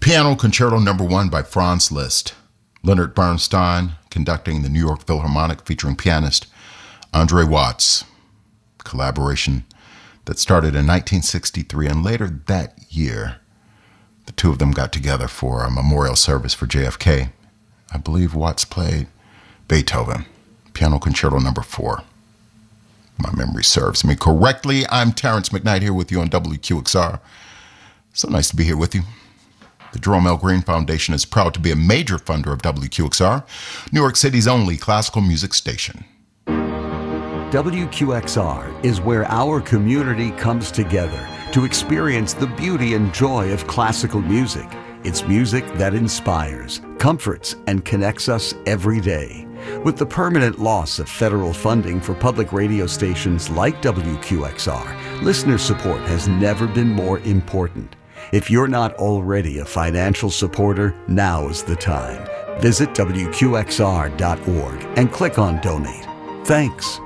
Piano Concerto No. 1 by Franz Liszt. Leonard Bernstein conducting the New York Philharmonic featuring pianist Andre Watts. Collaboration that started in 1963, and later that year, the two of them got together for a memorial service for JFK. I believe Watts played Beethoven. Piano Concerto No. 4. My memory serves me correctly. I'm Terrence McKnight here with you on WQXR. So nice to be here with you. The Jerome L. Green Foundation is proud to be a major funder of WQXR, New York City's only classical music station. WQXR is where our community comes together to experience the beauty and joy of classical music. It's music that inspires, comforts, and connects us every day. With the permanent loss of federal funding for public radio stations like WQXR, listener support has never been more important. If you're not already a financial supporter, now is the time. Visit WQXR.org and click on Donate. Thanks.